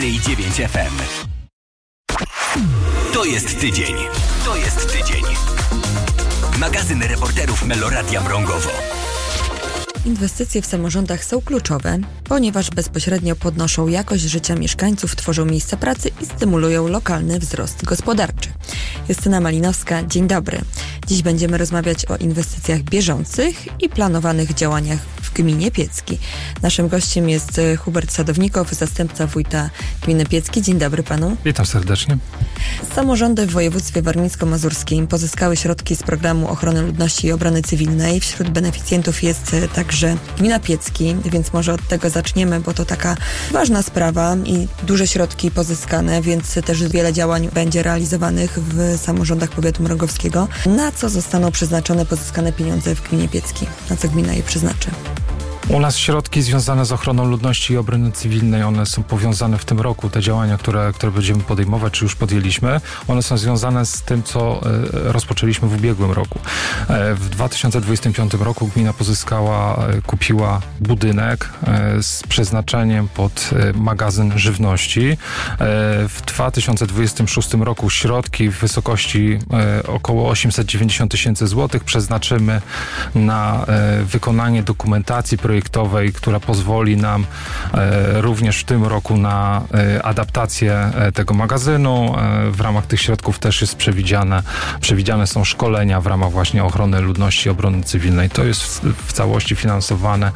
9 FM. To jest tydzień. To jest tydzień. Magazyn reporterów Meloradia Mrągowo. Inwestycje w samorządach są kluczowe, ponieważ bezpośrednio podnoszą jakość życia mieszkańców, tworzą miejsca pracy i stymulują lokalny wzrost gospodarczy. Justyna Malinowska, dzień dobry. Dziś będziemy rozmawiać o inwestycjach bieżących i planowanych działaniach w gminie Piecki. Naszym gościem jest Hubert Sadownikow, zastępca wójta gminy Piecki. Dzień dobry panu. Witam serdecznie. Samorządy w województwie warmińsko-mazurskim pozyskały środki z programu ochrony ludności i obrony cywilnej. Wśród beneficjentów jest także gmina Piecki, więc może od tego zaczniemy, bo to taka ważna sprawa i duże środki pozyskane, więc też wiele działań będzie realizowanych w samorządach powiatu mrągowskiego. Na co zostaną przeznaczone pozyskane pieniądze w gminie Piecki? Na co gmina je przeznaczy? U nas środki związane z ochroną ludności i obrony cywilnej, one są powiązane w tym roku. Te działania, które będziemy podejmować, czy już podjęliśmy, one są związane z tym, co rozpoczęliśmy w ubiegłym roku. W 2025 roku gmina kupiła budynek z przeznaczeniem pod magazyn żywności. W 2026 roku środki w wysokości około 890 000 złotych przeznaczymy na wykonanie dokumentacji projektowej, która pozwoli nam również w tym roku na adaptację tego magazynu. W ramach tych środków też jest przewidziane są szkolenia w ramach właśnie ochrony ludności i obrony cywilnej. To jest w całości finansowane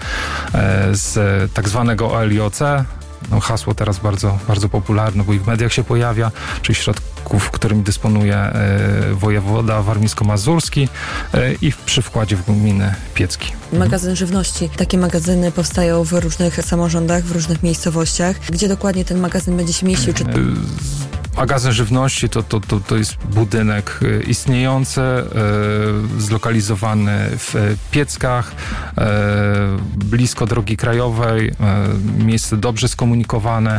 z tak zwanego OLIOC. Hasło teraz bardzo, bardzo popularne, bo i w mediach się pojawia, czyli środków, którymi dysponuje wojewoda warmińsko-mazurski i przy wkładzie w gminy Piecki. Magazyn żywności. Takie magazyny powstają w różnych samorządach, w różnych miejscowościach. Gdzie dokładnie ten magazyn będzie się mieścił? Magazyn żywności to jest budynek istniejący, zlokalizowany w Pieckach, blisko drogi krajowej, miejsce dobrze skomunikowane,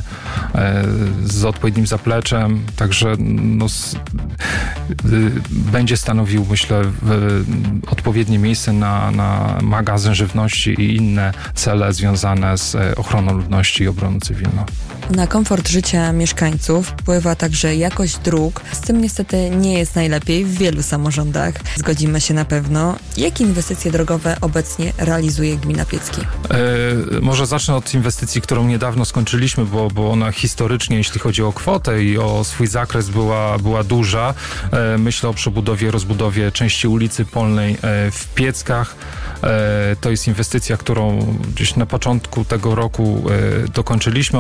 z odpowiednim zapleczem, także będzie stanowił, myślę, odpowiednie miejsce na magazyn żywności i inne cele związane z ochroną ludności i obroną cywilną. Na komfort życia mieszkańców wpływa także jakość dróg. Z tym niestety nie jest najlepiej w wielu samorządach. Zgodzimy się na pewno. Jakie inwestycje drogowe obecnie realizuje gmina Piecki? Może zacznę od inwestycji, którą niedawno skończyliśmy, bo ona historycznie, jeśli chodzi o kwotę i o swój zakres, była duża. Myślę o przebudowie, rozbudowie części ulicy Polnej w Pieckach. To jest inwestycja, którą gdzieś na początku tego roku dokończyliśmy.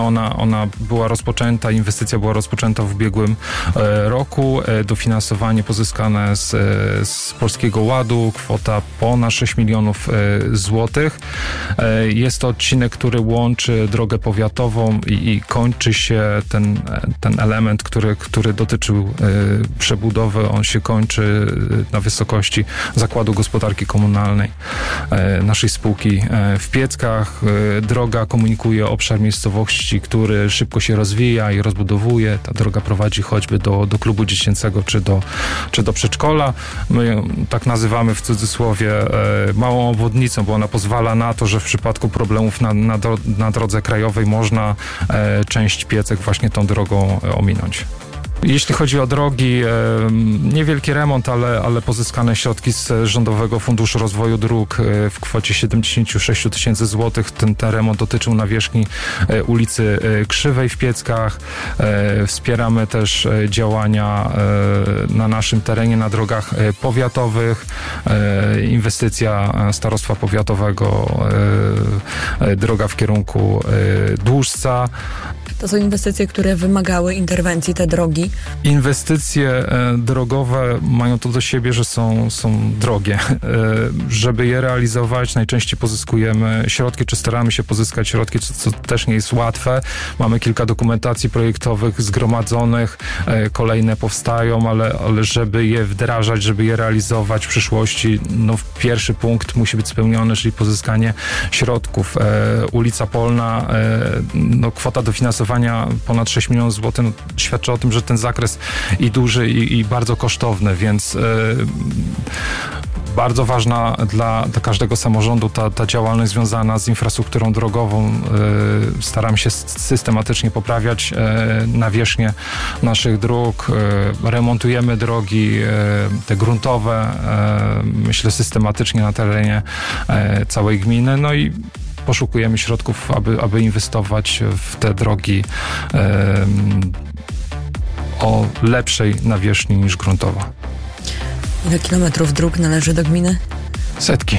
Inwestycja była rozpoczęta w ubiegłym roku. Dofinansowanie pozyskane z Polskiego Ładu, kwota ponad 6 milionów złotych. Jest to odcinek, który łączy drogę powiatową i kończy się ten element, który dotyczył przebudowy. On się kończy na wysokości Zakładu Gospodarki Komunalnej naszej spółki w Pieckach. Droga komunikuje obszar miejscowości, który szybko się rozwija i rozbudowuje. Ta droga prowadzi choćby do klubu dziecięcego czy do przedszkola. My ją tak nazywamy w cudzysłowie małą obwodnicą, bo ona pozwala na to, że w przypadku problemów na drodze krajowej można część Piecek właśnie tą drogą ominąć. Jeśli chodzi o drogi, niewielki remont, ale pozyskane środki z Rządowego Funduszu Rozwoju Dróg w kwocie 76 000 złotych. Ten remont dotyczył nawierzchni ulicy Krzywej w Pieckach. Wspieramy też działania na naszym terenie na drogach powiatowych. Inwestycja Starostwa Powiatowego, droga w kierunku Dłużca. To są inwestycje, które wymagały interwencji, te drogi. Inwestycje drogowe mają to do siebie, że są drogie. Żeby je realizować, najczęściej pozyskujemy środki, czy staramy się pozyskać środki, co też nie jest łatwe. Mamy kilka dokumentacji projektowych zgromadzonych, kolejne powstają, ale żeby je wdrażać, żeby je realizować w przyszłości, pierwszy punkt musi być spełniony, czyli pozyskanie środków. Ulica Polna, kwota dofinansowania ponad 6 milionów złotych świadczy o tym, że ten zakres i duży, i bardzo kosztowny, więc Bardzo ważna dla każdego samorządu ta działalność związana z infrastrukturą drogową. Staramy się systematycznie poprawiać nawierzchnię naszych dróg. Remontujemy drogi, te gruntowe, myślę systematycznie na terenie całej gminy. No i poszukujemy środków, aby inwestować w te drogi o lepszej nawierzchni niż gruntowa. Ile kilometrów dróg należy do gminy? Setki.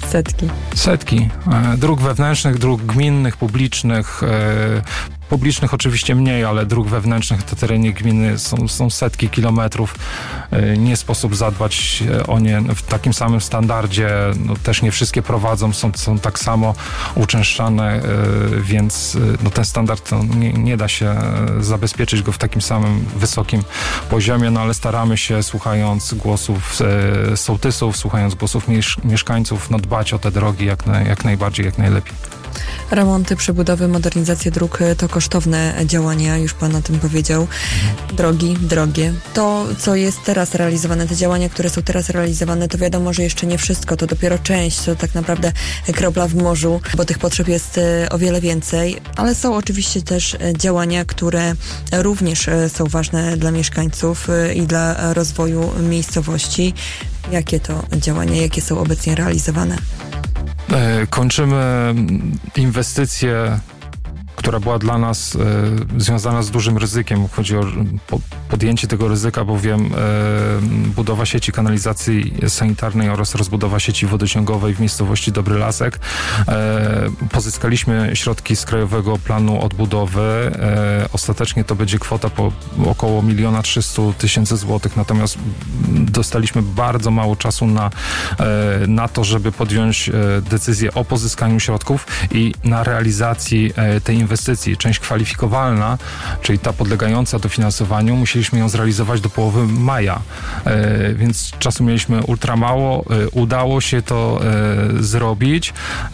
Dróg wewnętrznych, dróg gminnych, publicznych. Publicznych oczywiście mniej, ale dróg wewnętrznych na terenie gminy są setki kilometrów. Nie sposób zadbać o nie w takim samym standardzie. No, też nie wszystkie prowadzą, są tak samo uczęszczane, więc ten standard nie da się zabezpieczyć go w takim samym wysokim poziomie, no ale staramy się, słuchając głosów sołtysów, słuchając głosów mieszkańców, dbać o te drogi jak najbardziej, jak najlepiej. Remonty, przebudowy, modernizacje dróg to kosztowne działania, już pan o tym powiedział. Drogi, drogie. To, co jest teraz realizowane, te działania, które są teraz realizowane, to wiadomo, że jeszcze nie wszystko, to dopiero część, to tak naprawdę kropla w morzu, bo tych potrzeb jest o wiele więcej, ale są oczywiście też działania, które również są ważne dla mieszkańców i dla rozwoju miejscowości. Jakie to działania, jakie są obecnie realizowane? Kończymy inwestycję, która była dla nas związana z dużym ryzykiem. Chodzi o podjęcie tego ryzyka, bowiem budowa sieci kanalizacji sanitarnej oraz rozbudowa sieci wodociągowej w miejscowości Dobry Lasek. Pozyskaliśmy środki z Krajowego Planu Odbudowy. Ostatecznie to będzie kwota po około 1 300 000 złotych, natomiast dostaliśmy bardzo mało czasu na to, żeby podjąć decyzję o pozyskaniu środków i na realizacji tej inwestycji. Część kwalifikowalna, czyli ta podlegająca dofinansowaniu, musieliśmy ją zrealizować do połowy maja, więc czasu mieliśmy ultra mało. Udało się to zrobić.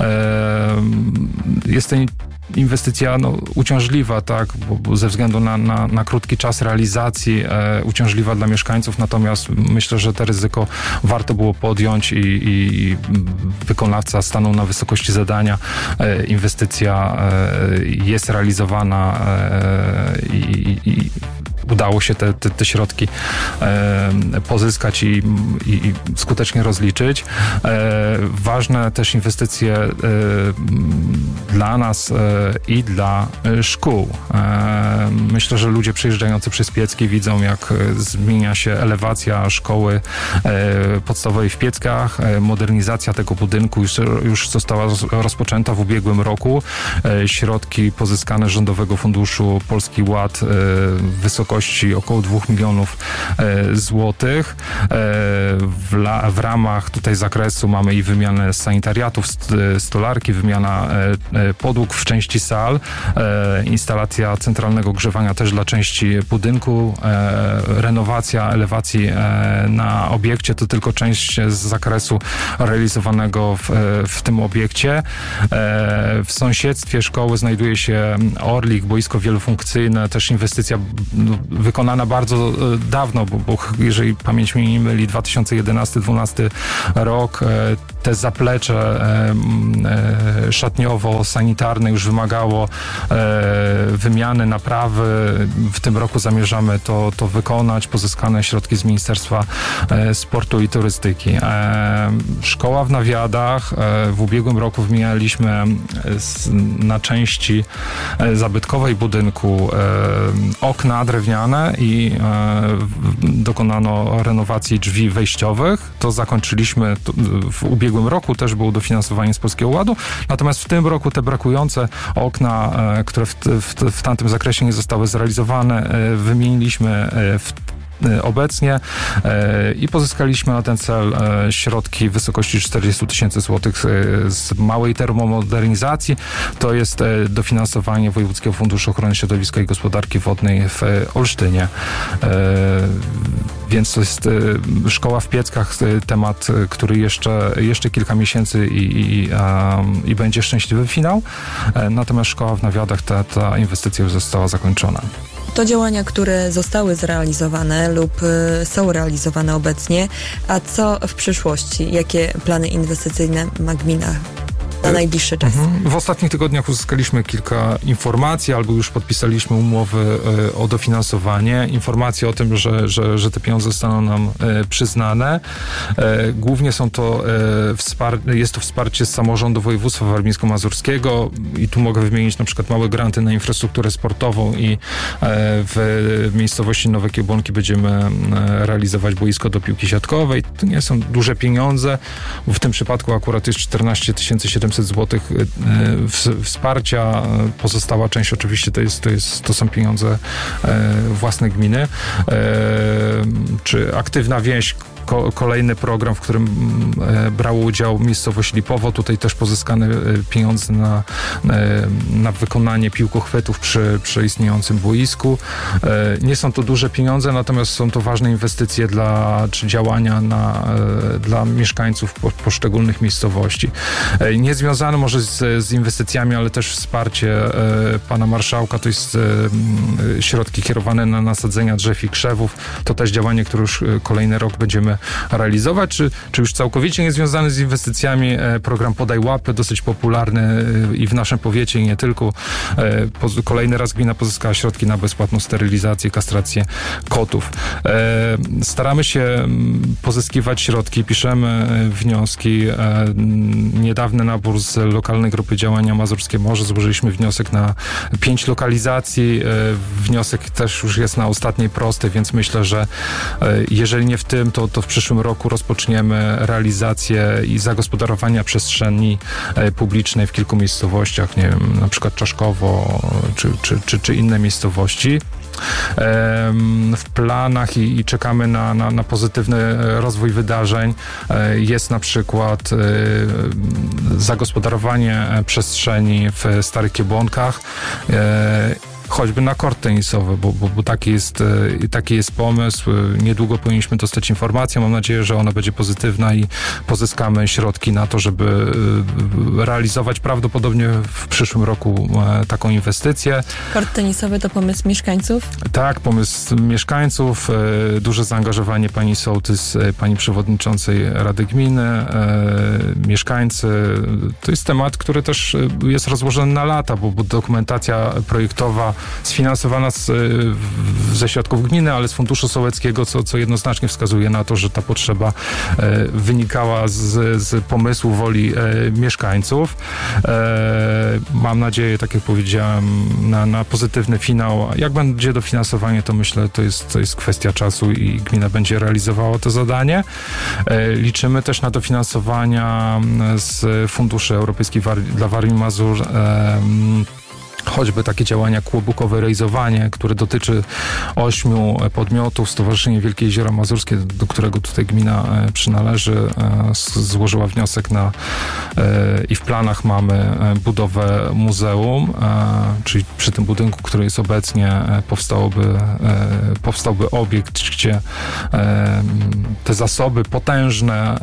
Jest to inwestycja uciążliwa, tak, bo ze względu na krótki czas realizacji, uciążliwa dla mieszkańców, natomiast myślę, że to ryzyko warto było podjąć i wykonawca stanął na wysokości zadania. Inwestycja jest realizowana i udało się te środki pozyskać i skutecznie rozliczyć. Ważne też inwestycje dla nas i dla szkół. Myślę, że ludzie przyjeżdżający przez Piecki widzą, jak zmienia się elewacja szkoły podstawowej w Pieckach. Modernizacja tego budynku już została rozpoczęta w ubiegłym roku. Środki pozyskane z Rządowego Funduszu Polski Ład w wysokości około 2 milionów złotych. W ramach tutaj zakresu mamy i wymianę sanitariatów, stolarki, wymiana podłóg w części sal, instalacja centralnego grzewania też dla części budynku, renowacja elewacji na obiekcie to tylko część z zakresu realizowanego w tym obiekcie. W sąsiedztwie szkoły znajduje się Orlik, boisko wielofunkcyjne, też inwestycja wykonana bardzo dawno, bo jeżeli pamięć mnie nie myli, 2011-2012 rok, te zaplecze szatniowo-sanitarne już wymagało wymiany, naprawy. W tym roku zamierzamy to wykonać. Pozyskane środki z Ministerstwa Sportu i Turystyki. Szkoła w Nawiadach. W ubiegłym roku wymienialiśmy na części zabytkowej budynku okna drewniane i dokonano renowacji drzwi wejściowych. To zakończyliśmy w ubiegłym roku, też było dofinansowanie z Polskiego Ładu. Natomiast w tym roku te brakujące okna, które w tamtym zakresie nie zostały zrealizowane, wymieniliśmy obecnie i pozyskaliśmy na ten cel środki w wysokości 40 000 złotych z małej termomodernizacji. To jest dofinansowanie Wojewódzkiego Funduszu Ochrony Środowiska i Gospodarki Wodnej w Olsztynie. Więc to jest szkoła w Pieckach, temat, który jeszcze kilka miesięcy i będzie szczęśliwy finał. Natomiast szkoła w Nawiadach, ta inwestycja już została zakończona. To działania, które zostały zrealizowane lub są realizowane obecnie, a co w przyszłości? Jakie plany inwestycyjne ma gmina na najbliższy czas? W ostatnich tygodniach uzyskaliśmy kilka informacji, albo już podpisaliśmy umowy o dofinansowanie. Informacje o tym, że te pieniądze zostaną nam przyznane. Głównie są to jest to wsparcie z samorządu województwa warmińsko-mazurskiego i tu mogę wymienić na przykład małe granty na infrastrukturę sportową i w miejscowości Nowe Kiełbonki będziemy realizować boisko do piłki siatkowej. To nie są duże pieniądze. W tym przypadku akurat jest 14 700 zł wsparcia. Pozostała część oczywiście to są pieniądze własne gminy. Czy Aktywna Wieś, kolejny program, w którym brało udział miejscowość Lipowo. Tutaj też pozyskane pieniądze na wykonanie piłkochwytów przy istniejącym boisku. Nie są to duże pieniądze, natomiast są to ważne inwestycje czy działania dla mieszkańców poszczególnych miejscowości. Niezwiązane może z inwestycjami, ale też wsparcie pana marszałka, to jest środki kierowane na nasadzenia drzew i krzewów. To też działanie, które już kolejny rok będziemy realizować, czy już całkowicie niezwiązany z inwestycjami program Podaj Łapy, dosyć popularny i w naszym powiecie, i nie tylko. Kolejny raz gmina pozyskała środki na bezpłatną sterylizację, kastrację kotów. Staramy się pozyskiwać środki, piszemy wnioski. Niedawny nabór z lokalnej grupy działania Mazurskie Morze, złożyliśmy wniosek na 5 lokalizacji. Wniosek też już jest na ostatniej prostej, więc myślę, że jeżeli nie w tym, to w przyszłym roku rozpoczniemy realizację i zagospodarowania przestrzeni publicznej w kilku miejscowościach, nie wiem, na przykład Czaszkowo czy inne miejscowości. W planach i czekamy na pozytywny rozwój wydarzeń. Jest na przykład zagospodarowanie przestrzeni w Starych Kiebłonkach, choćby na kort tenisowy, bo taki jest pomysł. Niedługo powinniśmy dostać informację. Mam nadzieję, że ona będzie pozytywna i pozyskamy środki na to, żeby realizować prawdopodobnie w przyszłym roku taką inwestycję. Kort tenisowy to pomysł mieszkańców? Tak, pomysł mieszkańców. Duże zaangażowanie pani sołtys, pani przewodniczącej Rady Gminy, mieszkańcy. To jest temat, który też jest rozłożony na lata, bo dokumentacja projektowa sfinansowana ze środków gminy, ale z funduszu sołeckiego, co jednoznacznie wskazuje na to, że ta potrzeba wynikała z pomysłu, woli mieszkańców. Mam nadzieję, tak jak powiedziałem, na pozytywny finał. Jak będzie dofinansowanie, to myślę, to jest kwestia czasu i gmina będzie realizowała to zadanie. Liczymy też na dofinansowania z funduszy europejskich dla Warmii i Mazur, choćby takie działania kłobukowe rejzowanie, które dotyczy 8 podmiotów. Stowarzyszenie Wielkie Jeziora Mazurskie, do którego tutaj gmina przynależy, złożyła wniosek i w planach mamy budowę muzeum, czyli przy tym budynku, który jest obecnie, powstałby obiekt, gdzie te zasoby potężne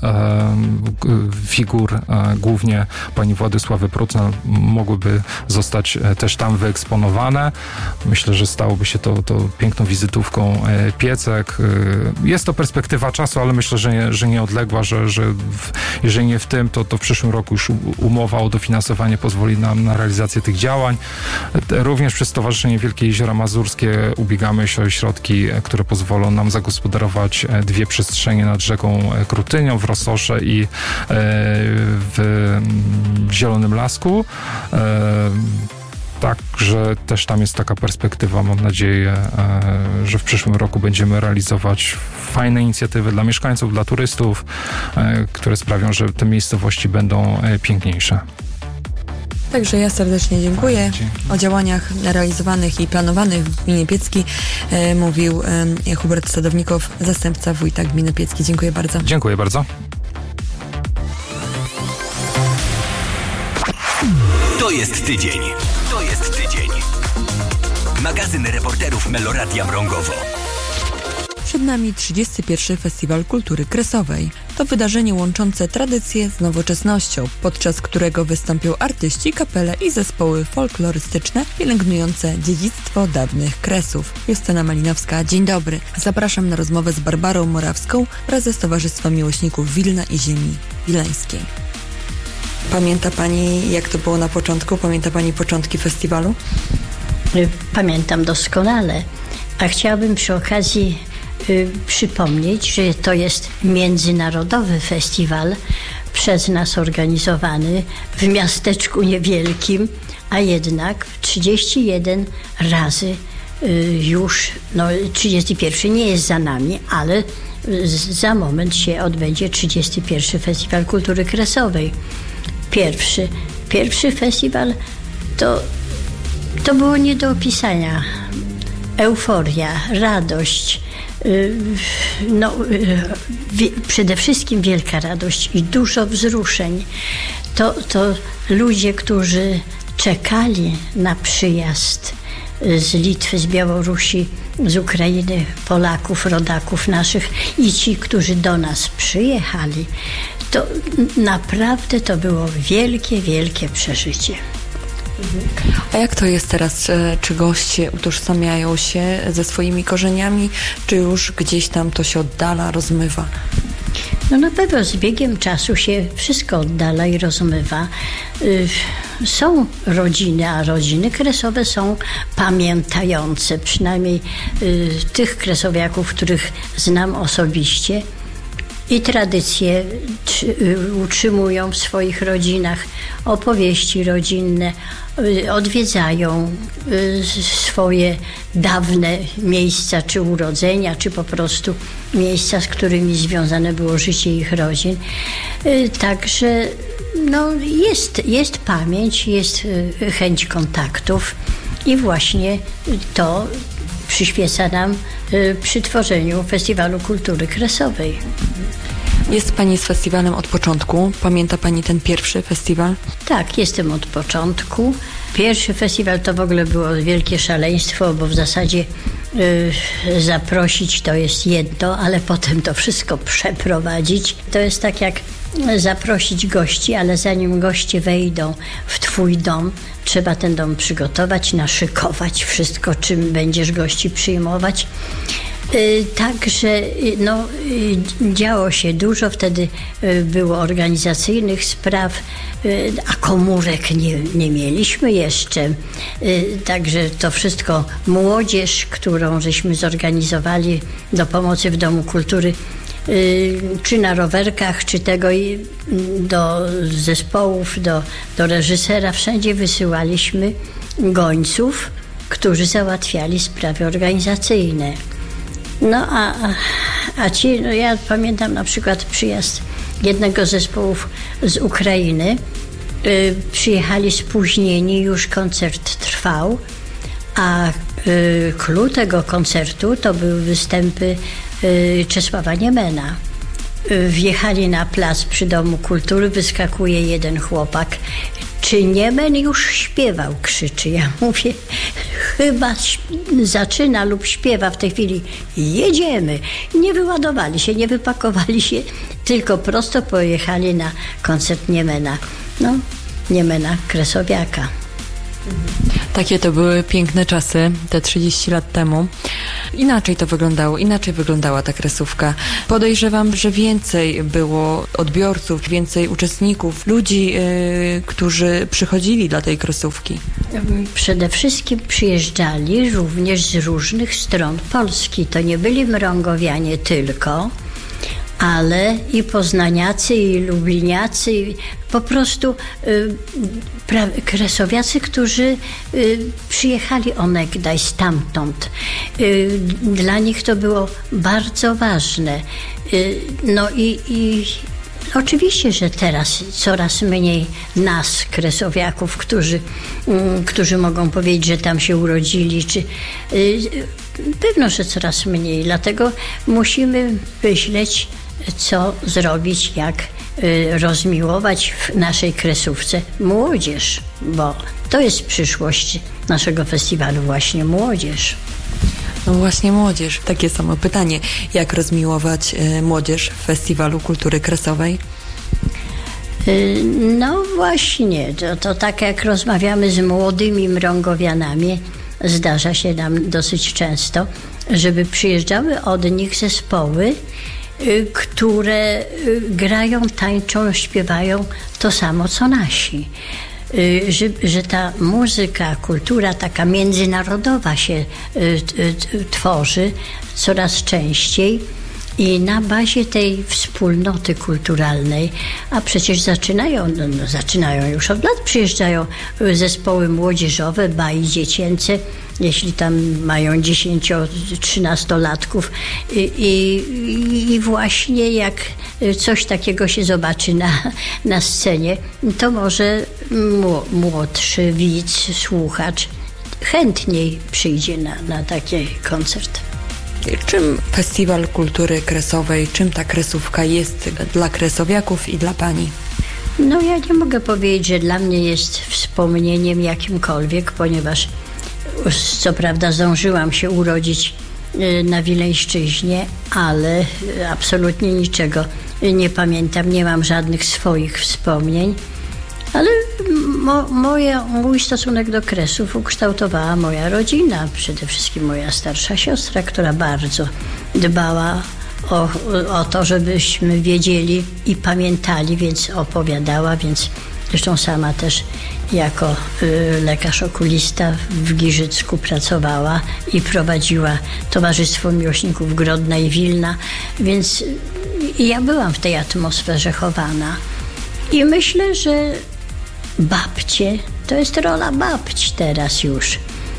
figur, głównie pani Władysławy Prucna, mogłyby zostać też tam wyeksponowane. Myślę, że stałoby się to piękną wizytówką Piecek. Jest to perspektywa czasu, ale myślę, że nieodległa, że jeżeli nie w tym, to w przyszłym roku już umowa o dofinansowanie pozwoli nam na realizację tych działań. Również przez Stowarzyszenie Wielkie Jeziora Mazurskie ubiegamy się o środki, które pozwolą nam zagospodarować 2 przestrzenie nad rzeką Krutynią w Rososze i w Zielonym Lasku. Także też tam jest taka perspektywa. Mam nadzieję, że w przyszłym roku będziemy realizować fajne inicjatywy dla mieszkańców, dla turystów, które sprawią, że te miejscowości będą piękniejsze. Także ja serdecznie dziękuję. O działaniach realizowanych i planowanych w gminie Piecki mówił Hubert Sadownikow, zastępca wójta gminy Piecki. Dziękuję bardzo. Dziękuję bardzo. To jest tydzień. Magazyn reporterów Meloradia Mrągowo. Przed nami 31. Festiwal Kultury Kresowej. To wydarzenie łączące tradycje z nowoczesnością, podczas którego wystąpią artyści, kapele i zespoły folklorystyczne pielęgnujące dziedzictwo dawnych Kresów. Justyna Malinowska, dzień dobry. Zapraszam na rozmowę z Barbarą Morawską, prezes Towarzystwa Miłośników Wilna i Ziemi Wileńskiej. Pamięta Pani, jak to było na początku? Pamięta Pani początki festiwalu? Pamiętam doskonale, a chciałabym przy okazji przypomnieć, że to jest międzynarodowy festiwal przez nas organizowany w miasteczku niewielkim, a jednak 31 razy już, 31 nie jest za nami, ale za moment się odbędzie 31 Festiwal Kultury Kresowej. Pierwszy festiwal to było nie do opisania. Euforia, radość, przede wszystkim wielka radość i dużo wzruszeń. To ludzie, którzy czekali na przyjazd z Litwy, z Białorusi, z Ukrainy, Polaków, rodaków naszych i ci, którzy do nas przyjechali, to naprawdę to było wielkie, wielkie przeżycie. A jak to jest teraz? Czy goście utożsamiają się ze swoimi korzeniami, czy już gdzieś tam to się oddala, rozmywa? Na pewno z biegiem czasu się wszystko oddala i rozmywa. Są rodziny, a rodziny kresowe są pamiętające, przynajmniej tych kresowiaków, których znam osobiście, i tradycje utrzymują w swoich rodzinach, opowieści rodzinne, odwiedzają swoje dawne miejsca, czy urodzenia, czy po prostu miejsca, z którymi związane było życie ich rodzin. Także jest pamięć, jest chęć kontaktów i właśnie to przyświeca nam przy tworzeniu Festiwalu Kultury Kresowej. Jest Pani z festiwalem od początku. Pamięta Pani ten pierwszy festiwal? Tak, jestem od początku. Pierwszy festiwal to w ogóle było wielkie szaleństwo, bo w zasadzie zaprosić to jest jedno, ale potem to wszystko przeprowadzić. To jest tak jak zaprosić gości, ale zanim goście wejdą w Twój dom, trzeba ten dom przygotować, naszykować wszystko, czym będziesz gości przyjmować. Także działo się dużo, wtedy było organizacyjnych spraw, a komórek nie mieliśmy jeszcze. Także to wszystko młodzież, którą żeśmy zorganizowali do pomocy w Domu Kultury, czy na rowerkach, czy tego do zespołów, do reżysera, wszędzie wysyłaliśmy gońców, którzy załatwiali sprawy organizacyjne. Ja pamiętam na przykład przyjazd jednego z zespołów z Ukrainy. Przyjechali spóźnieni, już koncert trwał, a clou tego koncertu to były występy Czesława Niemena. Wjechali na plac przy Domu Kultury, wyskakuje jeden chłopak. Czy Niemen już śpiewał? Krzyczy. Ja mówię, chyba zaczyna lub śpiewa w tej chwili. Jedziemy. Nie wyładowali się, nie wypakowali się, tylko prosto pojechali na koncert Niemena. Niemena Kresowiaka. Takie to były piękne czasy, te 30 lat temu. Inaczej to wyglądało, inaczej wyglądała ta kresówka. Podejrzewam, że więcej było odbiorców, więcej uczestników, ludzi, którzy przychodzili dla tej kresówki. Przede wszystkim przyjeżdżali również z różnych stron Polski. To nie byli mrągowianie tylko, ale i poznaniacy, i lubliniacy, i po prostu kresowiacy, którzy przyjechali onegdaj stamtąd. Dla nich to było bardzo ważne. I oczywiście, że teraz coraz mniej nas, kresowiaków, którzy mogą powiedzieć, że tam się urodzili, czy pewno, że coraz mniej. Dlatego musimy myśleć, co zrobić, jak rozmiłować w naszej kresówce młodzież, bo to jest przyszłość naszego festiwalu, właśnie młodzież. No właśnie młodzież. Takie samo pytanie. Jak rozmiłować młodzież w Festiwalu Kultury Kresowej? No właśnie, to tak jak rozmawiamy z młodymi mrągowianami, zdarza się nam dosyć często, żeby przyjeżdżały od nich zespoły, które grają, tańczą, śpiewają to samo co nasi. Że ta muzyka, kultura taka międzynarodowa się tworzy coraz częściej i na bazie tej wspólnoty kulturalnej, a przecież zaczynają już od lat, przyjeżdżają zespoły młodzieżowe, baji dziecięce, jeśli tam mają 10-13-latków i właśnie jak coś takiego się zobaczy na scenie, to może młodszy widz, słuchacz chętniej przyjdzie na taki koncert. Czym Festiwal Kultury Kresowej, czym ta kresówka jest dla kresowiaków i dla pani? No ja nie mogę powiedzieć, że dla mnie jest wspomnieniem jakimkolwiek, ponieważ co prawda zdążyłam się urodzić na Wileńszczyźnie, ale absolutnie niczego nie pamiętam, nie mam żadnych swoich wspomnień. Ale mój stosunek do Kresów ukształtowała moja rodzina, przede wszystkim moja starsza siostra, która bardzo dbała o to, żebyśmy wiedzieli i pamiętali, więc opowiadała, więc zresztą sama też jako lekarz okulista w Giżycku pracowała i prowadziła Towarzystwo Miłośników Grodna i Wilna, więc ja byłam w tej atmosferze chowana. I myślę, że babcie, to jest rola babci teraz już,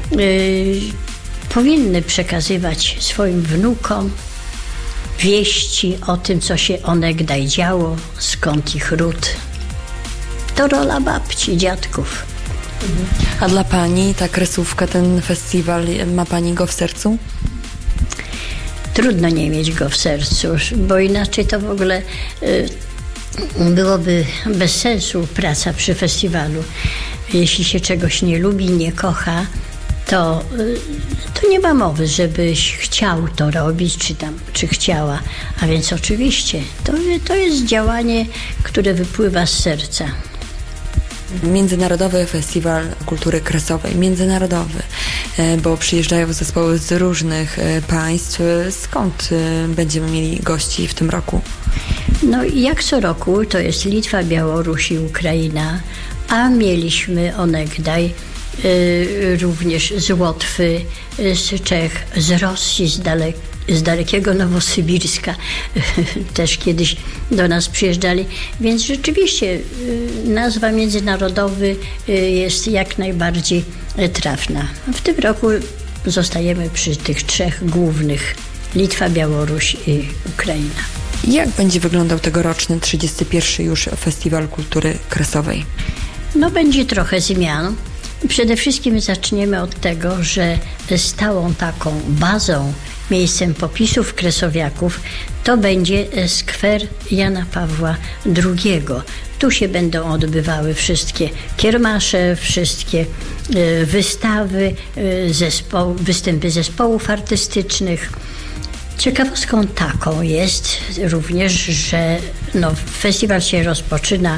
powinny przekazywać swoim wnukom wieści o tym, co się onegdaj działo, skąd ich ród. To rola babci, dziadków. A dla pani ta kresówka, ten festiwal, ma pani go w sercu? Trudno nie mieć go w sercu, bo inaczej to w ogóle byłoby bez sensu praca przy festiwalu. Jeśli się czegoś nie lubi, nie kocha, to nie ma mowy, żebyś chciał to robić, czy chciała. A więc oczywiście to jest działanie, które wypływa z serca. Międzynarodowy Festiwal Kultury Kresowej. Międzynarodowy, bo przyjeżdżają zespoły z różnych państw. Skąd będziemy mieli gości w tym roku? No jak co roku to jest Litwa, Białoruś i Ukraina, a mieliśmy onegdaj również z Łotwy, z Czech, z Rosji, z dalekiego Nowosybirska też kiedyś do nas przyjeżdżali, więc rzeczywiście nazwa międzynarodowy jest jak najbardziej trafna. W tym roku zostajemy przy tych trzech głównych: Litwa, Białoruś i Ukraina. Jak będzie wyglądał tegoroczny 31. już Festiwal Kultury Kresowej? No będzie trochę zmian. Przede wszystkim zaczniemy od tego, że stałą taką bazą, miejscem popisów kresowiaków to będzie skwer Jana Pawła II. Tu się będą odbywały wszystkie kiermasze, wszystkie wystawy, występy zespołów artystycznych. Ciekawostką taką jest również, że festiwal się rozpoczyna,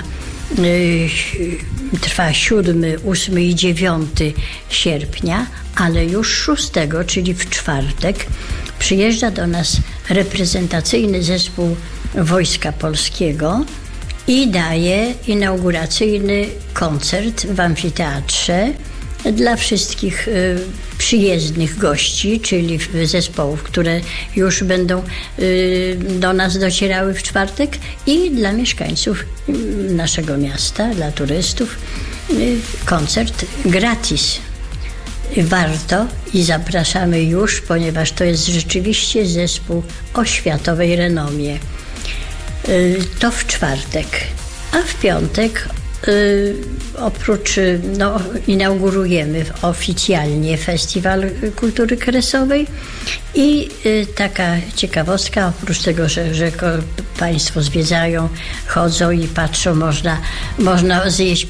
trwa 7, 8 i 9 sierpnia, ale już 6, czyli w czwartek, przyjeżdża do nas reprezentacyjny zespół Wojska Polskiego i daje inauguracyjny koncert w amfiteatrze dla wszystkich przyjezdnych gości, czyli zespołów, które już będą do nas docierały w czwartek, i dla mieszkańców naszego miasta, dla turystów, koncert gratis. Warto i zapraszamy już, ponieważ to jest rzeczywiście zespół o światowej renomie. To w czwartek, a w piątek oprócz, inaugurujemy oficjalnie Festiwal Kultury Kresowej i taka ciekawostka, oprócz tego, że Państwo zwiedzają, chodzą i patrzą, można zjeść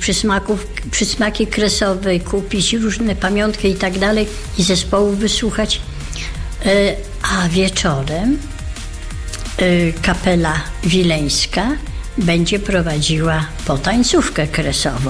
przysmaki kresowe, kupić różne pamiątki i tak dalej i zespołów wysłuchać. A wieczorem kapela wileńska będzie prowadziła potańcówkę kresową.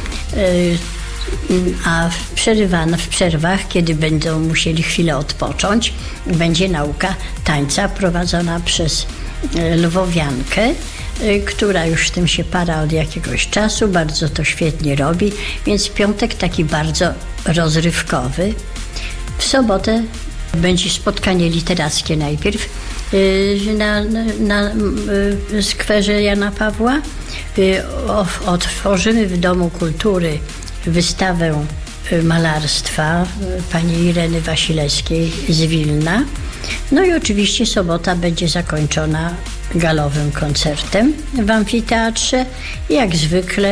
A w przerwach, kiedy będą musieli chwilę odpocząć, będzie nauka tańca prowadzona przez lwowiankę, która już w tym się para od jakiegoś czasu, bardzo to świetnie robi, więc piątek taki bardzo rozrywkowy. W sobotę będzie spotkanie literackie najpierw na skwerze Jana Pawła. Otworzymy w Domu Kultury wystawę malarstwa pani Ireny Wasilewskiej z Wilna. No i oczywiście sobota będzie zakończona galowym koncertem w amfiteatrze. Jak zwykle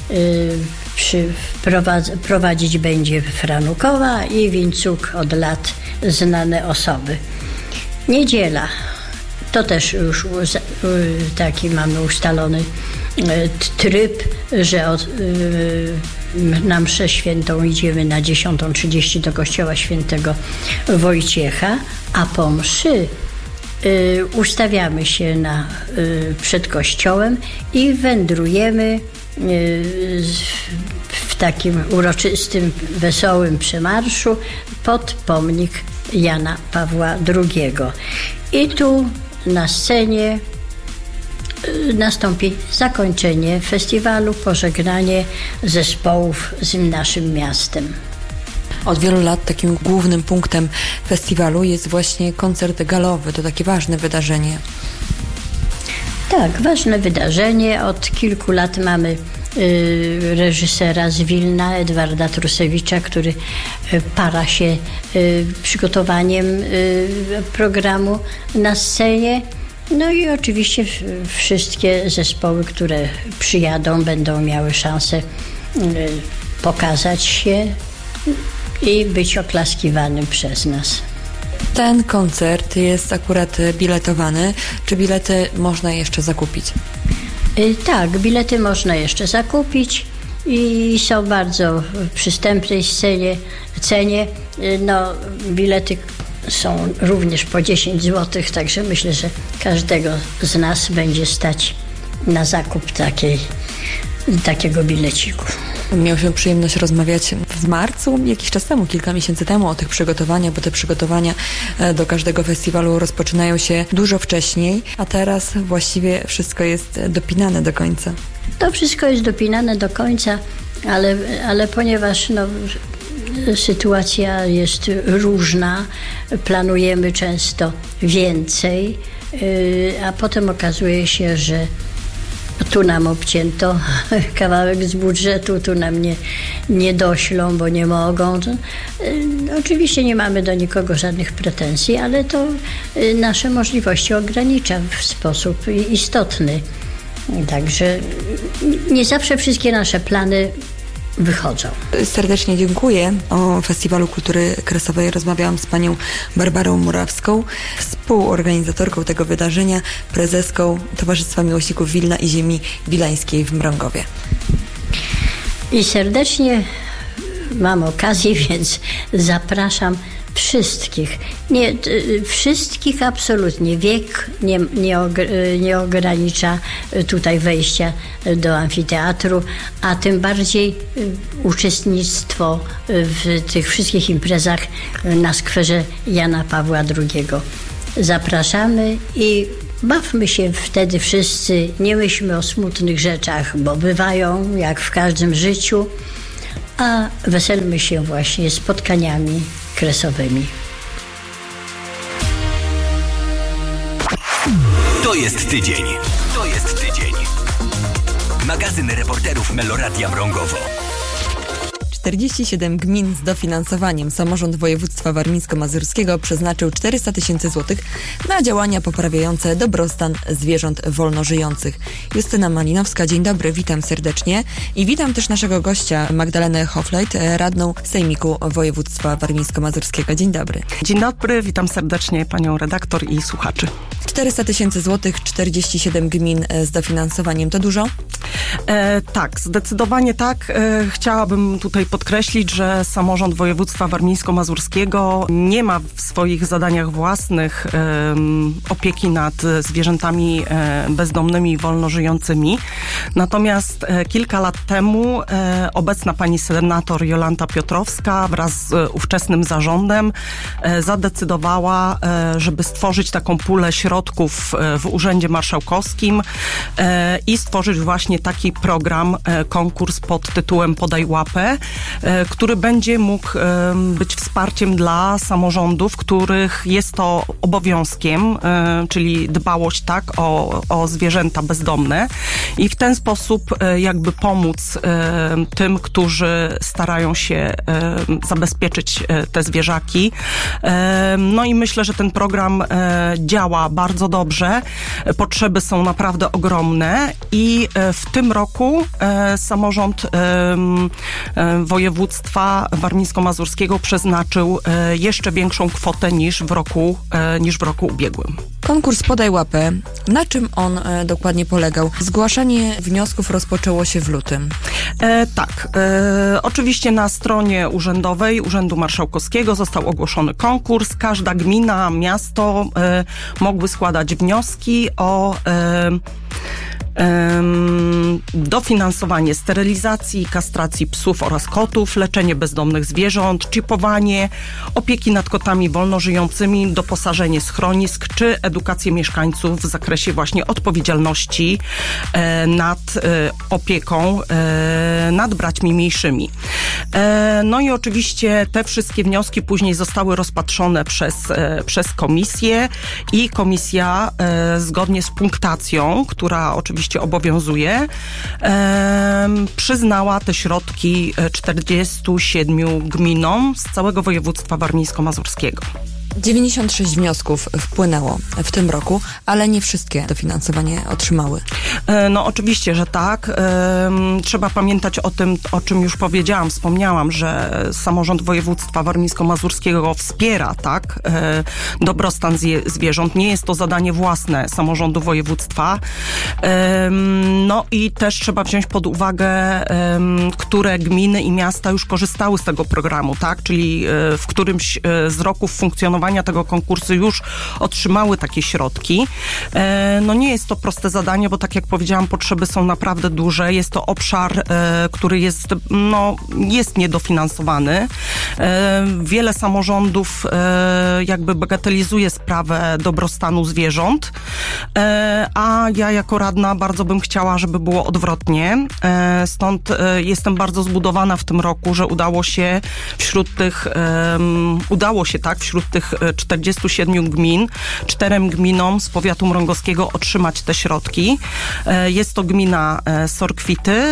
prowadzić będzie Franukowa i Wincuk, od lat znane osoby. Niedziela to też już taki mamy ustalony tryb, że na mszę świętą idziemy na 10:30 do kościoła świętego Wojciecha, a po mszy ustawiamy się przed kościołem i wędrujemy w takim uroczystym, wesołym przemarszu pod pomnik Jana Pawła II. I tu na scenie nastąpi zakończenie festiwalu, pożegnanie zespołów z naszym miastem. Od wielu lat takim głównym punktem festiwalu jest właśnie koncert galowy. To takie ważne wydarzenie. Tak, ważne wydarzenie. Od kilku lat mamy reżysera z Wilna, Edwarda Trusewicza, który para się przygotowaniem programu na scenie. No i oczywiście wszystkie zespoły, które przyjadą, będą miały szansę pokazać się i być oklaskiwanym przez nas. Ten koncert jest akurat biletowany. Czy bilety można jeszcze zakupić? Tak, bilety można jeszcze zakupić i są bardzo w przystępnej cenie. No, bilety są również po 10 zł, także myślę, że każdego z nas będzie stać na zakup takiego bileciku. Miał przyjemność rozmawiać w marcu, jakiś czas temu, kilka miesięcy temu, o tych przygotowaniach, bo te przygotowania do każdego festiwalu rozpoczynają się dużo wcześniej, a teraz właściwie wszystko jest dopinane do końca. To wszystko jest dopinane do końca, ale ponieważ sytuacja jest różna, planujemy często więcej, a potem okazuje się, że tu nam obcięto kawałek z budżetu, tu nam nie doślą, bo nie mogą. Oczywiście nie mamy do nikogo żadnych pretensji, ale to nasze możliwości ogranicza w sposób istotny. Także nie zawsze wszystkie nasze plany wychodzą. Serdecznie dziękuję. O Festiwalu Kultury Kresowej rozmawiałam z panią Barbarą Murawską, współorganizatorką tego wydarzenia, prezeską Towarzystwa Miłośników Wilna i Ziemi Wileńskiej w Mrągowie. I serdecznie mam okazję, więc zapraszam wszystkich. Wszystkich absolutnie. Wiek nie ogranicza tutaj wejścia do amfiteatru, a tym bardziej uczestnictwo w tych wszystkich imprezach na skwerze Jana Pawła II. Zapraszamy i bawmy się wtedy wszyscy. Nie myślmy o smutnych rzeczach, bo bywają, jak w każdym życiu, a weselmy się właśnie spotkaniami kresowymi. To jest tydzień. To jest tydzień. Magazyn reporterów Meloradia Mrągowo. 47 gmin z dofinansowaniem. Samorząd województwa warmińsko-mazurskiego przeznaczył 400 000 złotych na działania poprawiające dobrostan zwierząt wolnożyjących. Justyna Malinowska, dzień dobry, witam serdecznie i witam też naszego gościa Magdalenę Hoflejt, radną Sejmiku Województwa Warmińsko-Mazurskiego. Dzień dobry. Dzień dobry, witam serdecznie panią redaktor i słuchaczy. 400 000 złotych, 47 gmin z dofinansowaniem. To dużo? Tak, zdecydowanie tak. Chciałabym tutaj podkreślić, że samorząd województwa warmińsko-mazurskiego Małopolskiego nie ma w swoich zadaniach własnych opieki nad zwierzętami bezdomnymi i wolno żyjącymi. Natomiast kilka lat temu obecna pani senator Jolanta Piotrowska wraz z ówczesnym zarządem zadecydowała, żeby stworzyć taką pulę środków w Urzędzie Marszałkowskim i stworzyć właśnie taki program, konkurs pod tytułem Podaj łapę, który będzie mógł być wsparciem dla samorządów, których jest to obowiązkiem, czyli dbałość o zwierzęta bezdomne i w ten sposób jakby pomóc tym, którzy starają się zabezpieczyć te zwierzaki. No i myślę, że ten program działa bardzo dobrze. Potrzeby są naprawdę ogromne i w tym roku samorząd województwa warmińsko-mazurskiego przeznaczył jeszcze większą kwotę niż w roku ubiegłym. Konkurs Podaj łapę. Na czym on dokładnie polegał? Zgłaszanie wniosków rozpoczęło się w lutym. Tak. Oczywiście na stronie urzędowej Urzędu Marszałkowskiego został ogłoszony konkurs. Każda gmina, miasto mogły składać wnioski o dofinansowanie sterylizacji i kastracji psów oraz kotów, leczenie bezdomnych zwierząt, czipowanie, opieki nad kotami wolno żyjącymi, doposażenie schronisk czy edukację mieszkańców w zakresie właśnie odpowiedzialności nad opieką nad braćmi mniejszymi. No i oczywiście te wszystkie wnioski później zostały rozpatrzone przez komisję i komisja zgodnie z punktacją, która oczywiście obowiązuje, przyznała te środki 47 gminom z całego województwa warmińsko-mazurskiego. 96 wniosków wpłynęło w tym roku, ale nie wszystkie dofinansowanie otrzymały. No oczywiście, że tak. Trzeba pamiętać o tym, o czym już wspomniałam, że samorząd województwa warmińsko-mazurskiego wspiera, dobrostan zwierząt. Nie jest to zadanie własne samorządu województwa. No i też trzeba wziąć pod uwagę, które gminy i miasta już korzystały z tego programu, czyli w którymś z roków funkcjonowania tego konkursu już otrzymały takie środki. No nie jest to proste zadanie, bo tak jak powiedziałam, potrzeby są naprawdę duże. Jest to obszar, który jest niedofinansowany. Wiele samorządów jakby bagatelizuje sprawę dobrostanu zwierząt, a ja jako radna bardzo bym chciała, żeby było odwrotnie. Stąd jestem bardzo zbudowana w tym roku, że udało się wśród tych 47 gmin, 4 gminom z powiatu mrągowskiego otrzymać te środki. Jest to gmina Sorkwity,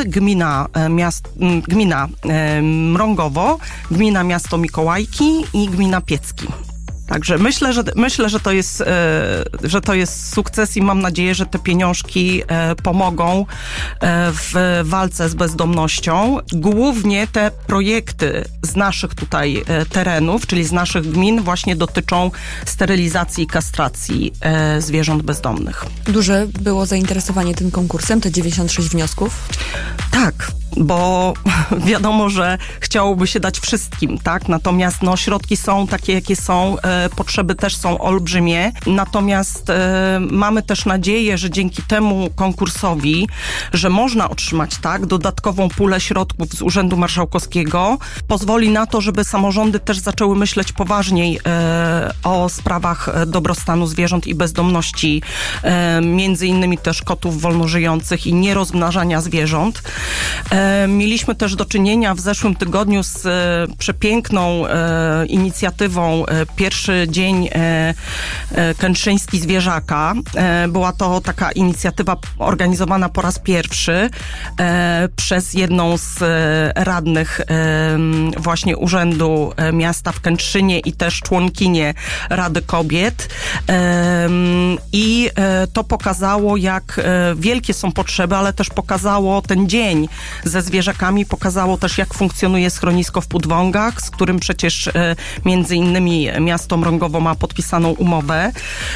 gmina Mrągowo, gmina Miasto Mikołajki i gmina Piecki. Także myślę, że to jest sukces i mam nadzieję, że te pieniążki pomogą w walce z bezdomnością. Głównie te projekty z naszych tutaj terenów, czyli z naszych gmin, właśnie dotyczą sterylizacji i kastracji zwierząt bezdomnych. Duże było zainteresowanie tym konkursem, te 96 wniosków? Tak, bo wiadomo, że chciałoby się dać wszystkim, Natomiast środki są takie, jakie są, potrzeby też są olbrzymie. Natomiast mamy też nadzieję, że dzięki temu konkursowi, że można otrzymać dodatkową pulę środków z Urzędu Marszałkowskiego, pozwoli na to, żeby samorządy też zaczęły myśleć poważniej o sprawach dobrostanu zwierząt i bezdomności, między innymi też kotów wolnożyjących i nierozmnażania zwierząt. Mieliśmy też do czynienia w zeszłym tygodniu z przepiękną inicjatywą Pierwszy Dzień Kętrzyński Zwierzaka. Była to taka inicjatywa organizowana po raz pierwszy przez jedną z radnych właśnie Urzędu Miasta w Kętrzynie i też członkinię Rady Kobiet. I to pokazało, jak wielkie są potrzeby, ale też pokazało ten dzień ze zwierzakami, pokazało też, jak funkcjonuje schronisko w Podwągach, z którym przecież między innymi miasto Mrągowo ma podpisaną umowę.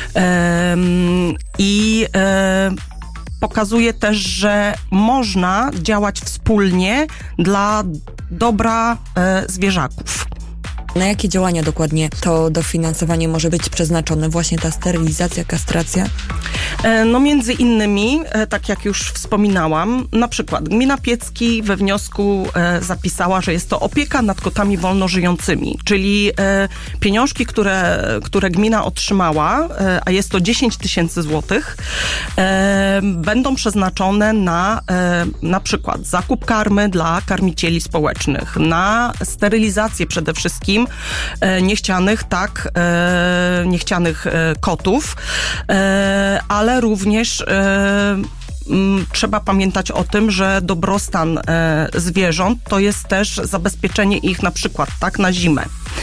I pokazuje też, że można działać wspólnie dla dobra zwierzaków. Na jakie działania dokładnie to dofinansowanie może być przeznaczone? Właśnie ta sterylizacja, kastracja? No między innymi, tak jak już wspominałam, na przykład gmina Piecki we wniosku zapisała, że jest to opieka nad kotami wolnożyjącymi, czyli pieniążki, które gmina otrzymała, a jest to 10 000 złotych, będą przeznaczone na przykład zakup karmy dla karmicieli społecznych, na sterylizację przede wszystkim niechcianych kotów, ale również trzeba pamiętać o tym, że dobrostan zwierząt to jest też zabezpieczenie ich na przykład na zimę.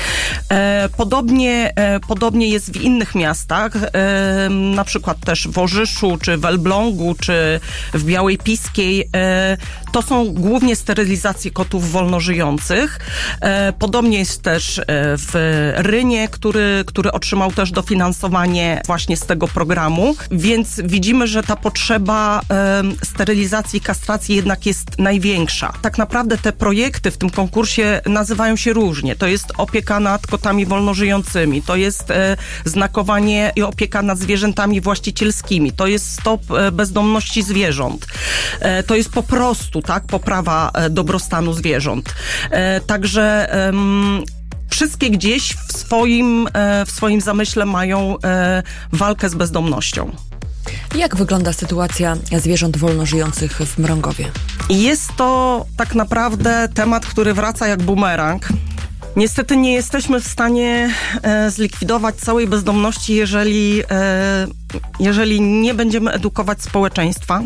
Podobnie jest w innych miastach, na przykład też w Orzyszu, czy w Elblągu, czy w Białej Piskiej. To są głównie sterylizacje kotów wolnożyjących. Podobnie jest też w Rynie, który otrzymał też dofinansowanie właśnie z tego programu, więc widzimy, że ta potrzeba sterylizacji i kastracji jednak jest największa. Tak naprawdę te projekty w tym konkursie nazywają się różnie. To jest opieka nad kotami wolnożyjącymi, to jest znakowanie i opieka nad zwierzętami właścicielskimi, to jest stop bezdomności zwierząt, to jest po prostu poprawa dobrostanu zwierząt. Także wszystkie gdzieś w swoim zamyśle mają walkę z bezdomnością. Jak wygląda sytuacja zwierząt wolnożyjących w Mrągowie? Jest to tak naprawdę temat, który wraca jak bumerang. Niestety nie jesteśmy w stanie zlikwidować całej bezdomności, jeżeli nie będziemy edukować społeczeństwa.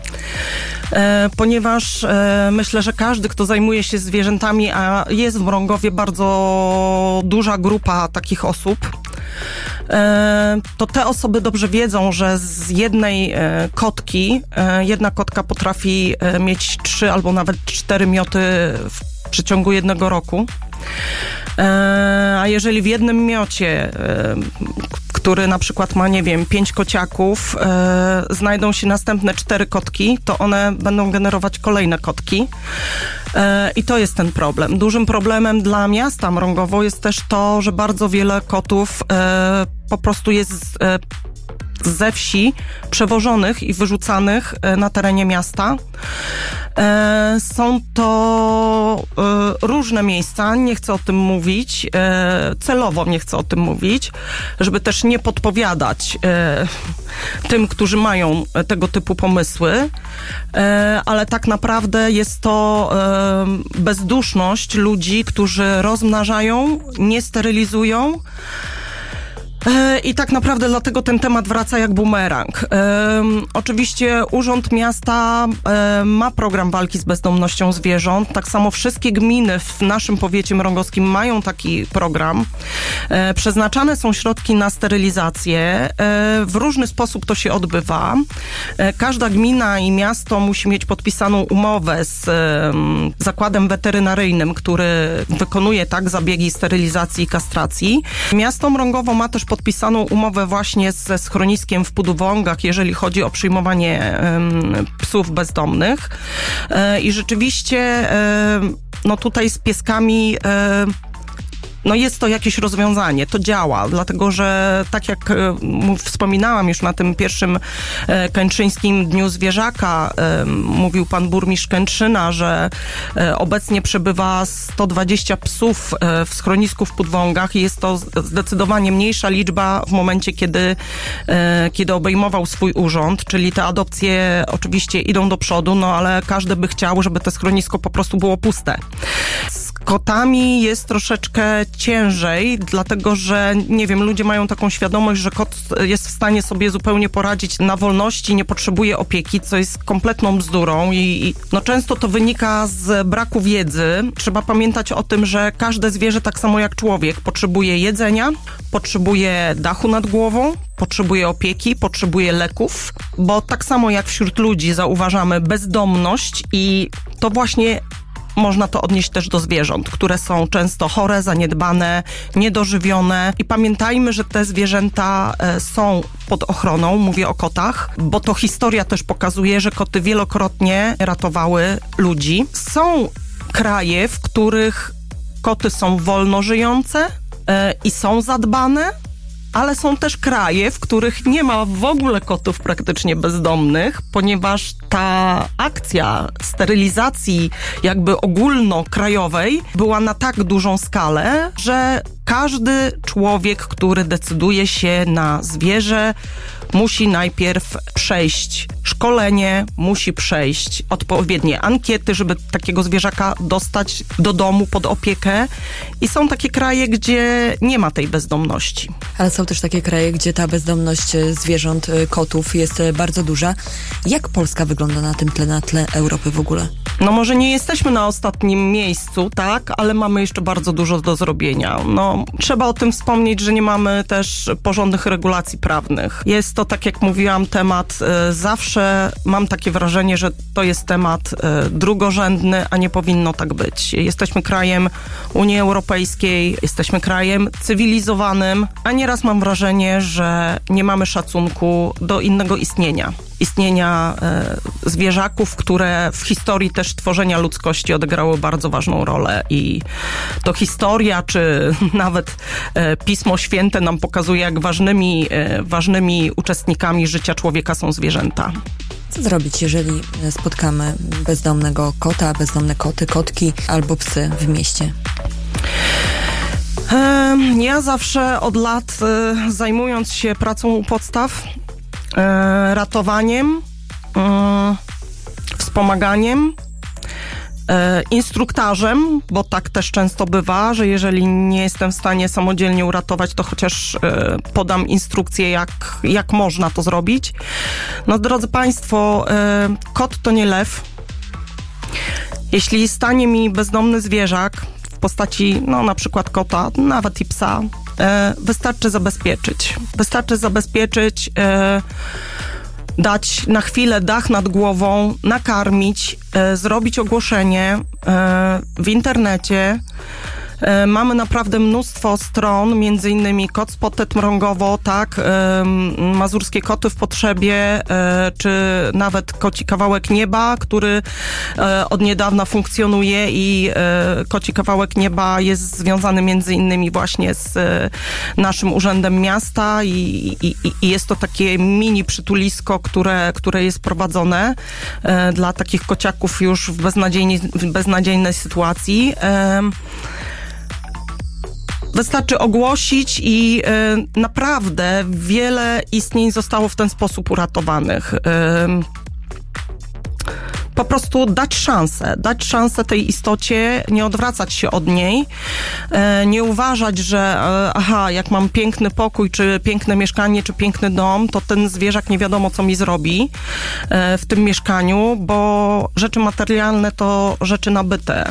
Ponieważ myślę, że każdy, kto zajmuje się zwierzętami, a jest w Mrągowie bardzo duża grupa takich osób, to te osoby dobrze wiedzą, że z jednej kotki, jedna kotka potrafi mieć 3 albo nawet 4 mioty w przeciągu jednego roku. A jeżeli w jednym miocie, który na przykład ma, 5 kociaków, znajdą się następne 4 kotki, to one będą generować kolejne kotki. I to jest ten problem. Dużym problemem dla miasta Mrągowo jest też to, że bardzo wiele kotów po prostu jest ze wsi przewożonych i wyrzucanych na terenie miasta. Są to różne miejsca, nie chcę o tym mówić, celowo nie chcę o tym mówić, żeby też nie podpowiadać tym, którzy mają tego typu pomysły, ale tak naprawdę jest to bezduszność ludzi, którzy rozmnażają, nie sterylizują. I tak naprawdę dlatego ten temat wraca jak bumerang. Oczywiście Urząd Miasta ma program walki z bezdomnością zwierząt. Tak samo wszystkie gminy w naszym powiecie mrągowskim mają taki program. Przeznaczane są środki na sterylizację. W różny sposób to się odbywa. Każda gmina i miasto musi mieć podpisaną umowę z zakładem weterynaryjnym, który wykonuje zabiegi sterylizacji i kastracji. Miasto Mrągowo ma też podpisaną umowę właśnie ze schroniskiem w Pudwągach, jeżeli chodzi o przyjmowanie psów bezdomnych. I rzeczywiście tutaj z pieskami jest to jakieś rozwiązanie, to działa, dlatego że tak jak wspominałam już na tym pierwszym kętrzyńskim Dniu Zwierzaka, mówił pan burmistrz Kętrzyna, że obecnie przebywa 120 psów w schronisku w Pudwągach i jest to zdecydowanie mniejsza liczba w momencie, kiedy obejmował swój urząd, czyli te adopcje oczywiście idą do przodu, ale każdy by chciał, żeby to schronisko po prostu było puste. Kotami jest troszeczkę ciężej, dlatego że, ludzie mają taką świadomość, że kot jest w stanie sobie zupełnie poradzić na wolności, nie potrzebuje opieki, co jest kompletną bzdurą i często to wynika z braku wiedzy. Trzeba pamiętać o tym, że każde zwierzę, tak samo jak człowiek, potrzebuje jedzenia, potrzebuje dachu nad głową, potrzebuje opieki, potrzebuje leków, bo tak samo jak wśród ludzi zauważamy bezdomność i to właśnie można to odnieść też do zwierząt, które są często chore, zaniedbane, niedożywione i pamiętajmy, że te zwierzęta są pod ochroną, mówię o kotach, bo to historia też pokazuje, że koty wielokrotnie ratowały ludzi. Są kraje, w których koty są wolno żyjące i są zadbane, ale są też kraje, w których nie ma w ogóle kotów praktycznie bezdomnych, ponieważ ta akcja sterylizacji jakby ogólnokrajowej była na tak dużą skalę, że każdy człowiek, który decyduje się na zwierzę, musi najpierw przejść szkolenie, musi przejść odpowiednie ankiety, żeby takiego zwierzaka dostać do domu pod opiekę. I są takie kraje, gdzie nie ma tej bezdomności. Ale są też takie kraje, gdzie ta bezdomność zwierząt, kotów jest bardzo duża. Jak Polska wygląda na tym tle, na tle Europy w ogóle? No może nie jesteśmy na ostatnim miejscu, tak, ale mamy jeszcze bardzo dużo do zrobienia. No, trzeba o tym wspomnieć, że nie mamy też porządnych regulacji prawnych. Jest to, tak jak mówiłam, temat zawsze, mam takie wrażenie, że to jest temat drugorzędny, a nie powinno tak być. Jesteśmy krajem Unii Europejskiej, jesteśmy krajem cywilizowanym, a nieraz mam wrażenie, że nie mamy szacunku do innego istnienia zwierzaków, które w historii też tworzenia ludzkości odegrały bardzo ważną rolę i to historia, czy nawet Pismo Święte nam pokazuje, jak ważnymi uczestnikami życia człowieka są zwierzęta. Co zrobić, jeżeli spotkamy bezdomnego kota, bezdomne koty, kotki albo psy w mieście? Ja zawsze od lat, zajmując się pracą u podstaw, ratowaniem, wspomaganiem, instruktażem, bo tak też często bywa, że jeżeli nie jestem w stanie samodzielnie uratować, to chociaż podam instrukcję, jak można to zrobić. No, drodzy Państwo, kot to nie lew. Jeśli stanie mi bezdomny zwierzak w postaci, no na przykład kota, nawet i psa, wystarczy zabezpieczyć, dać na chwilę dach nad głową, nakarmić, zrobić ogłoszenie w internecie. Mamy naprawdę mnóstwo stron, między innymi Kot Spotted Mrągowo, tak, Mazurskie Koty w Potrzebie, czy nawet Koci Kawałek Nieba, który od niedawna funkcjonuje i Koci Kawałek Nieba jest związany między innymi właśnie z naszym Urzędem Miasta i jest to takie mini przytulisko, które jest prowadzone dla takich kociaków już w beznadziejnej sytuacji. Wystarczy ogłosić i naprawdę wiele istnień zostało w ten sposób uratowanych. Po prostu dać szansę tej istocie, nie odwracać się od niej, nie uważać, że jak mam piękny pokój, czy piękne mieszkanie, czy piękny dom, to ten zwierzak nie wiadomo, co mi zrobi w tym mieszkaniu, bo rzeczy materialne to rzeczy nabyte.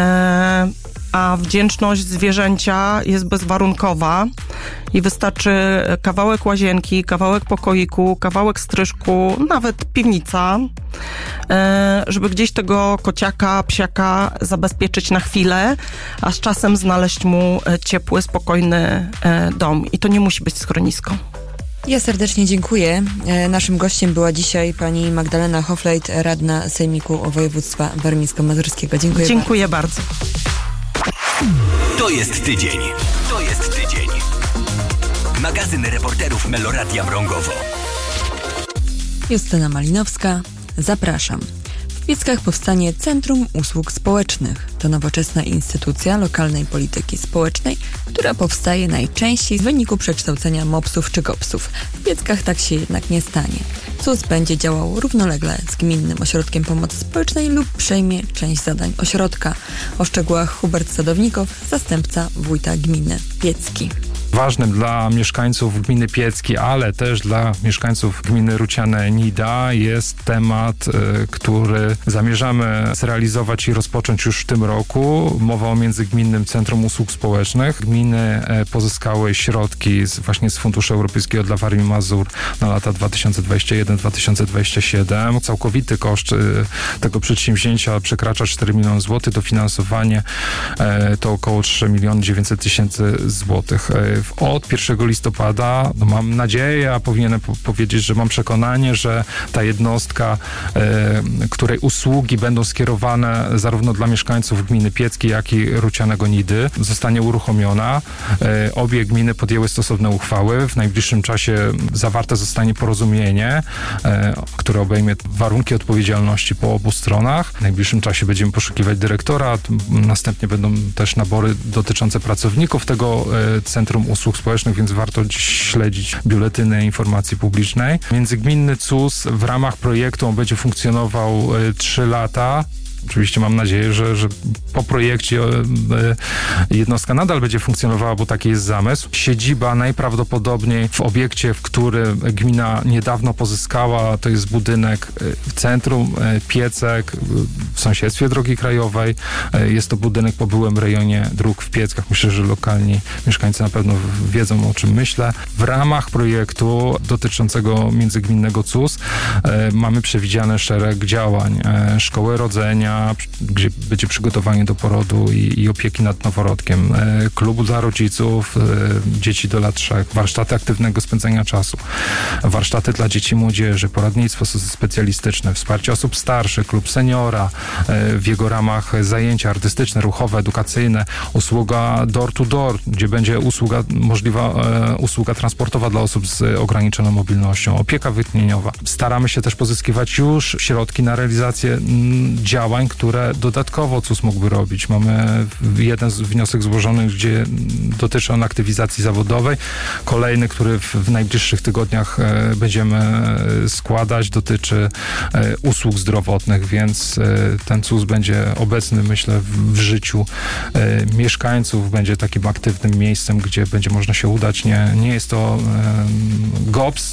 A wdzięczność zwierzęcia jest bezwarunkowa i wystarczy kawałek łazienki, kawałek pokoiku, kawałek stryżku, nawet piwnica, żeby gdzieś tego kociaka, psiaka zabezpieczyć na chwilę, a z czasem znaleźć mu ciepły, spokojny dom. I to nie musi być schronisko. Ja serdecznie dziękuję. Naszym gościem była dzisiaj pani Magdalena Hoflejt, radna Sejmiku Województwa Warmińsko-Mazurskiego. Dziękuję bardzo. To jest tydzień. Magazyn reporterów Meloradia Mrągowo. Justyna Malinowska. Zapraszam. W Pieckach powstanie Centrum Usług Społecznych. To nowoczesna instytucja lokalnej polityki społecznej, która powstaje najczęściej w wyniku przekształcenia MOPS-ów czy GOPS-ów. W Pieckach tak się jednak nie stanie. CUS będzie działał równolegle z Gminnym Ośrodkiem Pomocy Społecznej lub przejmie część zadań ośrodka. O szczegółach Hubert Sadownikow, zastępca wójta gminy Piecki. Ważnym dla mieszkańców gminy Piecki, ale też dla mieszkańców gminy Ruciane-Nida jest temat, który zamierzamy zrealizować i rozpocząć już w tym roku. Mowa o Międzygminnym Centrum Usług Społecznych. Gminy pozyskały środki właśnie z Funduszu Europejskiego dla Warmii i Mazur na lata 2021-2027. Całkowity koszt tego przedsięwzięcia przekracza 4 miliony złotych. Dofinansowanie to około 3 900 000 złotych. Od 1 listopada mam nadzieję, a powinienem powiedzieć, że mam przekonanie, że ta jednostka, której usługi będą skierowane zarówno dla mieszkańców gminy Piecki, jak i Rucianego Nidy, zostanie uruchomiona. Obie gminy podjęły stosowne uchwały. W najbliższym czasie zawarte zostanie porozumienie, które obejmie warunki odpowiedzialności po obu stronach. W najbliższym czasie będziemy poszukiwać dyrektora, następnie będą też nabory dotyczące pracowników tego Centrum Usług Społecznych, więc warto śledzić biuletyny informacji publicznej. Międzygminny CUS w ramach projektu on będzie funkcjonował 3 lata. Oczywiście mam nadzieję, że po projekcie jednostka nadal będzie funkcjonowała, bo taki jest zamysł. Siedziba najprawdopodobniej w obiekcie, w którym gmina niedawno pozyskała, to jest budynek w centrum Piecek, w sąsiedztwie drogi krajowej. Jest to budynek po byłym rejonie dróg w Pieckach. Myślę, że lokalni mieszkańcy na pewno wiedzą, o czym myślę. W ramach projektu dotyczącego międzygminnego CUS mamy przewidziane szereg działań. Szkoły rodzenia, gdzie będzie przygotowanie do porodu i opieki nad noworodkiem, klub dla rodziców, dzieci do lat 3, warsztaty aktywnego spędzania czasu, warsztaty dla dzieci i młodzieży, poradnictwo specjalistyczne, wsparcie osób starszych, klub seniora, w jego ramach zajęcia artystyczne, ruchowe, edukacyjne, usługa door to door, gdzie będzie możliwa usługa transportowa dla osób z ograniczoną mobilnością, opieka wytchnieniowa. Staramy się też pozyskiwać już środki na realizację działań, które dodatkowo CUS mógłby robić. Mamy jeden z wniosek złożonych, gdzie dotyczy on aktywizacji zawodowej. Kolejny, który w najbliższych tygodniach będziemy składać, dotyczy usług zdrowotnych, więc ten CUS będzie obecny, myślę, w życiu mieszkańców. Będzie takim aktywnym miejscem, gdzie będzie można się udać. Nie jest to GOPS,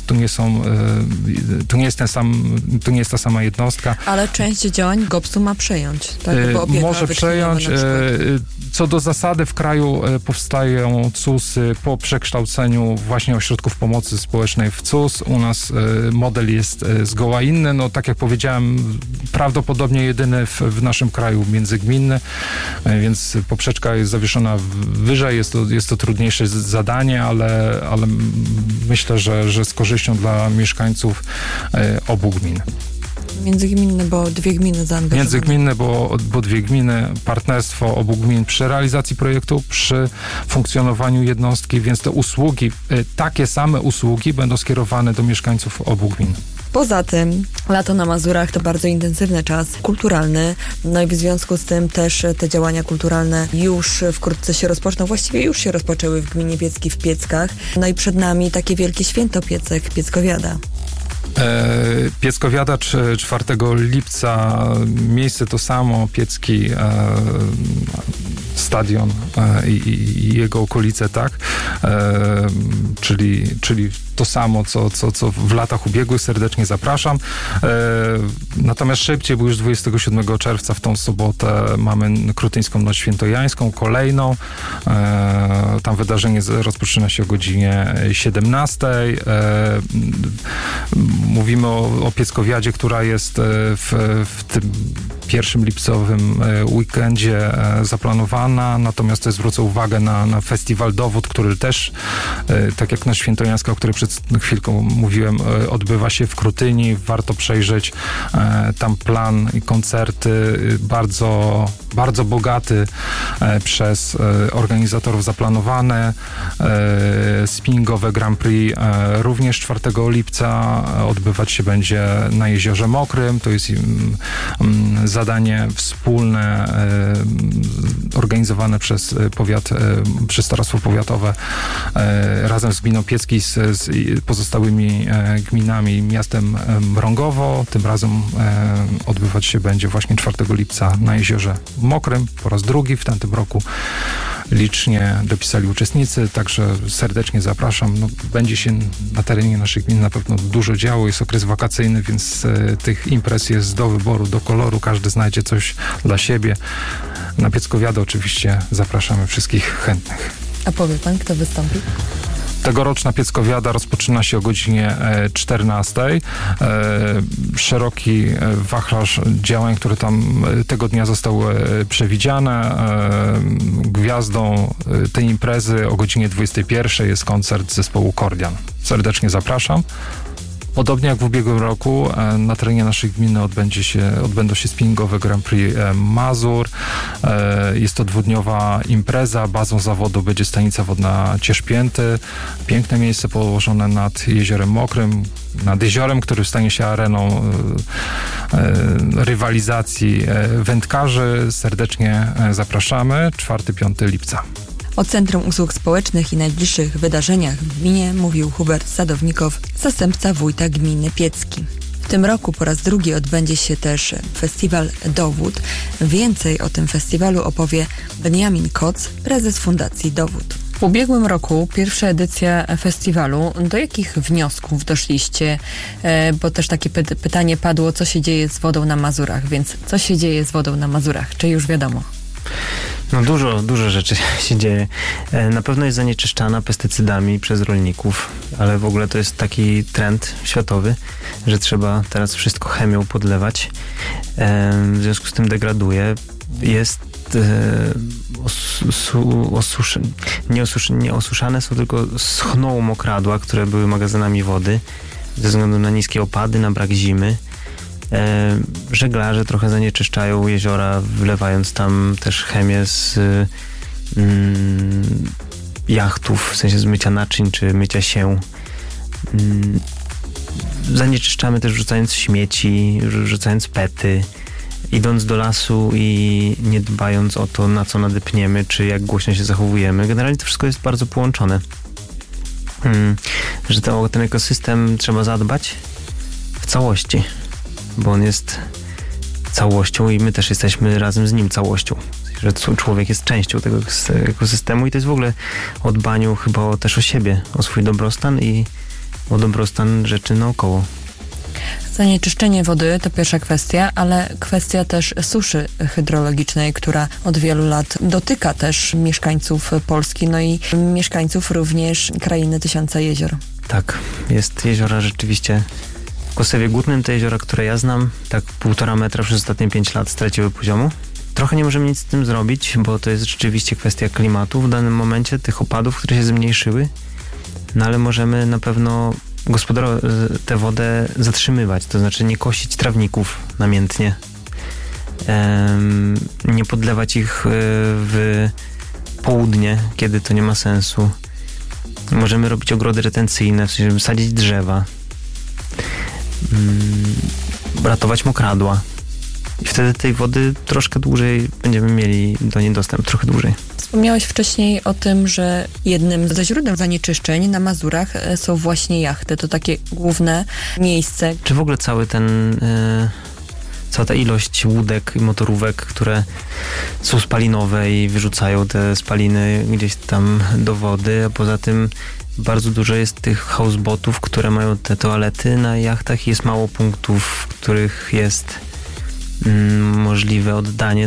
to nie jest ta sama jednostka. Ale część działań GOPS-u ma przejąć, tak? Może przejąć. Co do zasady w kraju powstają CUS-y po przekształceniu właśnie ośrodków pomocy społecznej w CUS. U nas model jest zgoła inny. No tak jak powiedziałem, prawdopodobnie jedyny w naszym kraju międzygminny, więc poprzeczka jest zawieszona wyżej. Jest to trudniejsze zadanie, ale myślę, że z korzyścią dla mieszkańców obu gmin. Międzygminny, bo 2 gminy zaangażowane. Międzygminny, bo 2 gminy, partnerstwo obu gmin przy realizacji projektu, przy funkcjonowaniu jednostki, więc te usługi, takie same usługi będą skierowane do mieszkańców obu gmin. Poza tym lato na Mazurach to bardzo intensywny czas kulturalny, no i w związku z tym też te działania kulturalne już wkrótce się rozpoczną, właściwie już się rozpoczęły w gminie Piecki w Pieckach, no i przed nami takie wielkie święto Piecek, Pieckowiada. Pieckowiada 4 lipca, miejsce to samo, Piecki, stadion i jego okolice, tak? Czyli to samo, co w latach ubiegłych. Serdecznie zapraszam. Natomiast szybciej, bo już 27 czerwca w tą sobotę mamy Krutyńską Noc Świętojańską, kolejną. Tam wydarzenie rozpoczyna się o godzinie 17. Mówimy o Pieckowiadzie, która jest w tym 1 lipcowym weekendzie zaplanowana, natomiast też zwrócę uwagę na festiwal Dowód, który też, tak jak Noc Świętojańska, o której przed chwilką mówiłem, odbywa się w Krutyni. Warto przejrzeć tam plan i koncerty, bardzo, bardzo bogaty przez organizatorów zaplanowane, spinningowe Grand Prix również 4 lipca odbywać się będzie na Jeziorze Mokrym. To jest zadanie wspólne organizowane przez przez Starostwo Powiatowe razem z gminą Piecki, z pozostałymi gminami, miastem Mrągowo. Tym razem odbywać się będzie właśnie 4 lipca na Jeziorze Mokrym. Po raz drugi w tamtym roku licznie dopisali uczestnicy, także serdecznie zapraszam. No, będzie się na terenie naszych gmin na pewno dużo działo. Jest okres wakacyjny, więc tych imprez jest do wyboru, do koloru. Każdy znajdzie coś dla siebie. Na Pieckowiadę oczywiście zapraszamy wszystkich chętnych. A powie pan, kto wystąpi? Tegoroczna Pieckowiada rozpoczyna się o godzinie 14. Szeroki wachlarz działań, które tam tego dnia zostały przewidziane. Gwiazdą tej imprezy o godzinie 21 jest koncert zespołu Kordian. Serdecznie zapraszam. Podobnie jak w ubiegłym roku na terenie naszej gminy odbędą się spinningowe Grand Prix Mazur. Jest to dwudniowa impreza. Bazą zawodu będzie stanica wodna Cieszpięty. Piękne miejsce położone nad Jeziorem Mokrym, nad jeziorem, który stanie się areną rywalizacji wędkarzy. Serdecznie zapraszamy. 4-5 lipca. O Centrum Usług Społecznych i najbliższych wydarzeniach w gminie mówił Hubert Sadownikow, zastępca wójta gminy Piecki. W tym roku po raz drugi odbędzie się też festiwal Dowód. Więcej o tym festiwalu opowie Beniamin Koc, prezes Fundacji Dowód. W ubiegłym roku pierwsza edycja festiwalu. Do jakich wniosków doszliście? Bo też takie pytanie padło, co się dzieje z wodą na Mazurach, więc co się dzieje z wodą na Mazurach? Czy już wiadomo? No dużo rzeczy się dzieje. Na pewno jest zanieczyszczana pestycydami przez rolników, ale w ogóle to jest taki trend światowy, że trzeba teraz wszystko chemią podlewać. W związku z tym degraduje. Jest nie osuszane są, tylko schną mokradła, które były magazynami wody ze względu na niskie opady, na brak zimy. Żeglarze trochę zanieczyszczają jeziora, wlewając tam też chemię z jachtów, w sensie z mycia naczyń czy mycia się. Zanieczyszczamy też rzucając śmieci, rzucając pety, idąc do lasu i nie dbając o to, na co nadepniemy, czy jak głośno się zachowujemy. Generalnie to wszystko jest bardzo połączone. Że ten ekosystem trzeba zadbać w całości, bo on jest całością i my też jesteśmy razem z nim całością. Że człowiek jest częścią tego ekosystemu i to jest w ogóle o dbaniu chyba też o siebie, o swój dobrostan i o dobrostan rzeczy naokoło. Zanieczyszczenie wody to pierwsza kwestia, ale kwestia też suszy hydrologicznej, która od wielu lat dotyka też mieszkańców Polski, no i mieszkańców również krainy Tysiąca Jezior. Tak, jest jeziora rzeczywiście. W Kosewie Górnym te jeziora, które ja znam, tak 1,5 metra przez ostatnie 5 lat straciły poziomu. Trochę nie możemy nic z tym zrobić, bo to jest rzeczywiście kwestia klimatu w danym momencie, tych opadów, które się zmniejszyły, no ale możemy na pewno tę wodę zatrzymywać, to znaczy nie kosić trawników namiętnie, nie podlewać ich w południe, kiedy to nie ma sensu. Możemy robić ogrody retencyjne, w sensie żeby sadzić drzewa, ratować mokradła. I wtedy tej wody troszkę dłużej będziemy mieli do niej dostęp, trochę dłużej. Wspomniałeś wcześniej o tym, że jednym ze źródeł zanieczyszczeń na Mazurach są właśnie jachty. To takie główne miejsce. Czy w ogóle cała ta ilość łódek i motorówek, które są spalinowe i wyrzucają te spaliny gdzieś tam do wody, a poza tym bardzo dużo jest tych houseboatów, które mają te toalety na jachtach i jest mało punktów, w których jest możliwe oddanie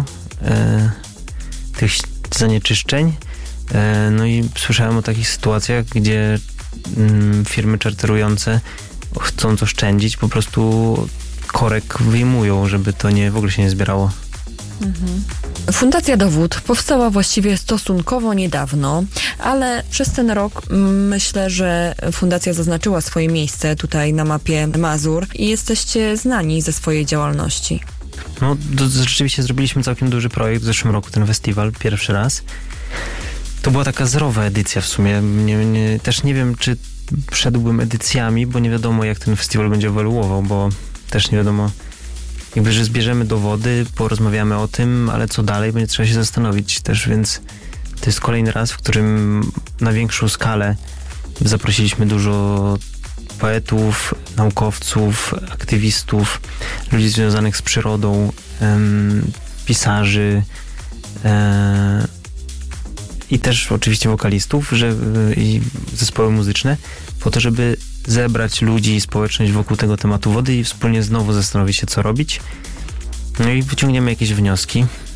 tych zanieczyszczeń. No i słyszałem o takich sytuacjach, gdzie firmy czarterujące, chcąc oszczędzić, po prostu korek wyjmują, żeby to w ogóle się nie zbierało. Fundacja Dowód powstała właściwie stosunkowo niedawno, ale przez ten rok myślę, że fundacja zaznaczyła swoje miejsce tutaj na mapie Mazur i jesteście znani ze swojej działalności. No, rzeczywiście zrobiliśmy całkiem duży projekt w zeszłym roku, ten festiwal, pierwszy raz. To była taka zerowa edycja w sumie. Też nie wiem, czy szedłbym edycjami, bo nie wiadomo, jak ten festiwal będzie ewoluował, bo też nie wiadomo, jakby, że zbierzemy dowody, porozmawiamy o tym, ale co dalej, będzie trzeba się zastanowić też, więc to jest kolejny raz, w którym na większą skalę zaprosiliśmy dużo poetów, naukowców, aktywistów, ludzi związanych z przyrodą, pisarzy i też oczywiście wokalistów i zespoły muzyczne, po to, żeby zebrać ludzi i społeczność wokół tego tematu wody i wspólnie znowu zastanowić się, co robić. No i wyciągniemy jakieś wnioski.